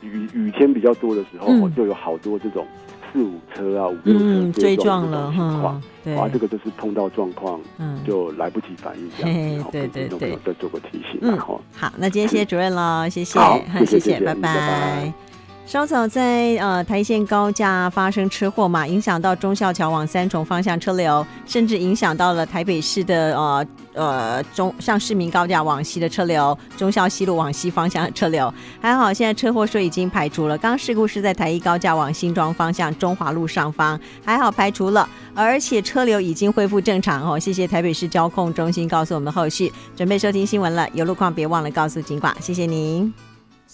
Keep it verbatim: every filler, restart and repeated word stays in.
雨雨天比较多的时候，嗯、就有好多这种四五车啊、五六车、 嗯、追撞了， 情况。 对， 啊，这个就是碰到状况，嗯，就来不及反应，这样子，然后跟听众朋友再做个提醒。嗯，好， 那今天谢谢主任了，谢谢， 好，谢谢， 谢谢，拜拜。 拜拜。 稍早在呃台线高架发生车祸嘛，影响到忠孝桥往三重方向车流，甚至影响到了台北市的呃呃中上市民高架往西的车流，忠孝西路往西方向的车流。还好现在车祸说已经排除了，刚刚事故是在台一高架往新庄方向中华路上方，还好排除了，而且车流已经恢复正常哦。谢谢台北市交控中心告诉我们后续。准备收听新闻了，有路况别忘了告诉警广，谢谢您。